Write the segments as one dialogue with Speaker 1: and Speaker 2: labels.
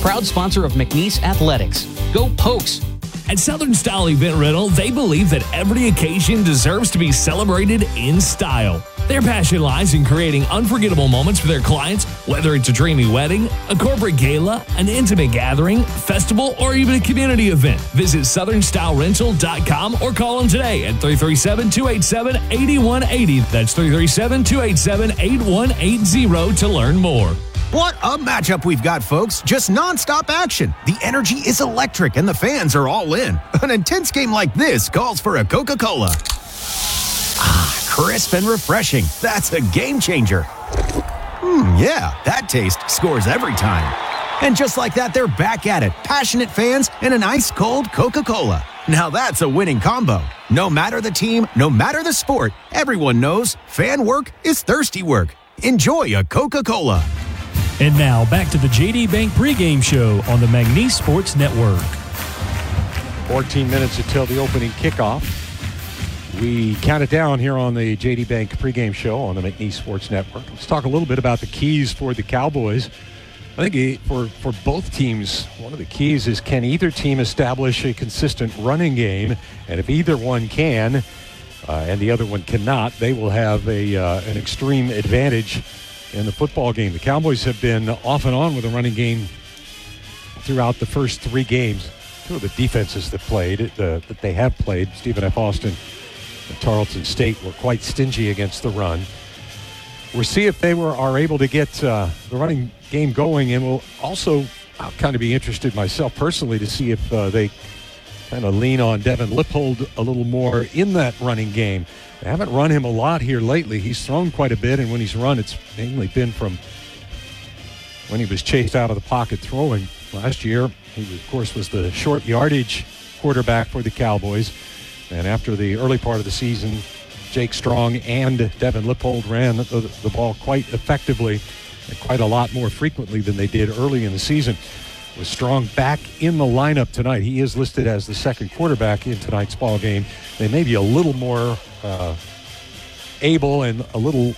Speaker 1: proud sponsor of McNeese Athletics. Go Pokes!
Speaker 2: At Southern Style Event Rental, they believe that every occasion deserves to be celebrated in style. Their passion lies in creating unforgettable moments for their clients, whether it's a dreamy wedding, a corporate gala, an intimate gathering, festival, or even a community event. Visit southernstylerental.com or call them today at 337-287-8180. That's 337-287-8180 to learn more.
Speaker 3: What a matchup we've got, folks. Just nonstop action. The energy is electric and the fans are all in. An intense game like this calls for a Coca-Cola. Crisp and refreshing. That's a game changer. Yeah, that taste scores every time. And just like that, they're back at it. Passionate fans and an ice-cold Coca-Cola. Now that's a winning combo. No matter the team, no matter the sport, everyone knows fan work is thirsty work. Enjoy a Coca-Cola.
Speaker 4: And now back to the JD Bank pregame show on the McNeese Sports Network.
Speaker 5: 14 minutes until the opening kickoff. We count it down here on the JD Bank pregame show on the McNeese Sports Network. Let's talk a little bit about the keys for the Cowboys. I think for both teams, one of the keys is, can either team establish a consistent running game? And if either one can, and the other one cannot, they will have an extreme advantage in the football game. The Cowboys have been off and on with a running game throughout the first three games. Two of the defenses that they have played, Stephen F. Austin and Tarleton State, were quite stingy against the run. We'll see if they are able to get the running game going, and I'll kind of be interested myself personally to see if they kind of lean on Devin Lippold a little more in that running game. They haven't run him a lot here lately. He's thrown quite a bit, and when he's run, it's mainly been from when he was chased out of the pocket throwing. Last year, he, of course, was the short yardage quarterback for the Cowboys. And after the early part of the season, Jake Strong and Devin Lippold ran the ball quite effectively and quite a lot more frequently than they did early in the season. With Strong back in the lineup tonight, he is listed as the second quarterback in tonight's ball game. They may be a little more able and a little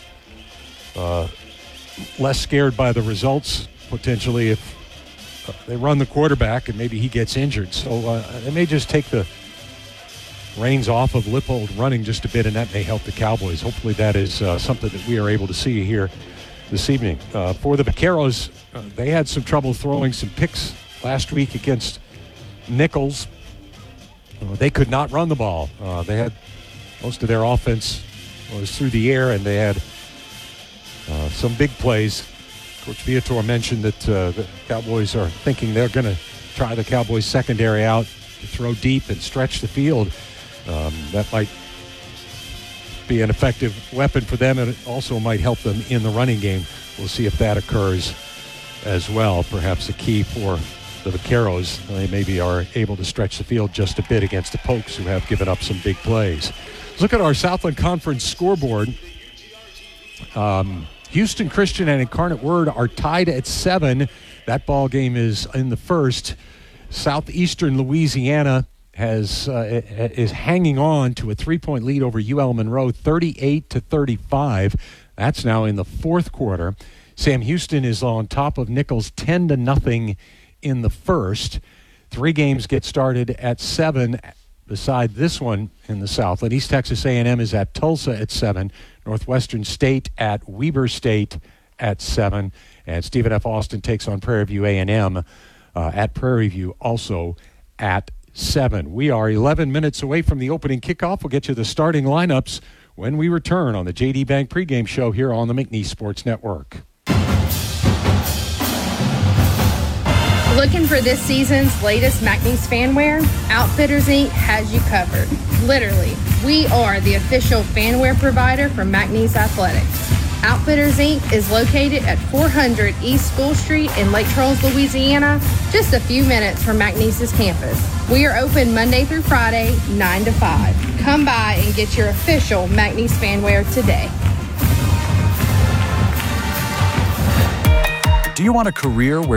Speaker 5: less scared by the results, potentially, if they run the quarterback and maybe he gets injured. So they may just take the reins off of Lippold running just a bit, and that may help the Cowboys. Hopefully that is something that we are able to see here this evening. For the Vaqueros, they had some trouble throwing some picks last week against Nichols. They could not run the ball. They had most of their offense was through the air, and they had some big plays. Coach Viator mentioned that the Cowboys are thinking they're going to try the Cowboys secondary out to throw deep and stretch the field. That might be an effective weapon for them, and it also might help them in the running game. We'll see if that occurs as well. Perhaps a key for the Vaqueros. They maybe are able to stretch the field just a bit against the Pokes, who have given up some big plays. Let's look at our Southland Conference scoreboard. Houston Christian and Incarnate Word are tied at 7. That ball game is in the first. Southeastern Louisiana is hanging on to a 3-point lead over UL Monroe, 38-35. That's now in the fourth quarter. Sam Houston is on top of Nichols 10-0 in the first. 3 games get started at 7 beside this one in the Southland. East Texas A&M is at Tulsa at 7. Northwestern State at Weber State at 7. And Stephen F. Austin takes on Prairie View A&M at Prairie View also at 7. We are 11 minutes away from the opening kickoff. We'll get you the starting lineups when we return on the JD Bank pregame show here on the McNeese Sports Network.
Speaker 6: Looking for this season's latest McNeese fanwear? Outfitters Inc. has you covered. Literally, we are the official fanwear provider for McNeese Athletics. Outfitters Inc. is located at 400 East School Street in Lake Charles, Louisiana, just a few minutes from McNeese's campus. We are open Monday through Friday, 9 to 5. Come by and get your official McNeese fanwear today.
Speaker 7: Do you want a career where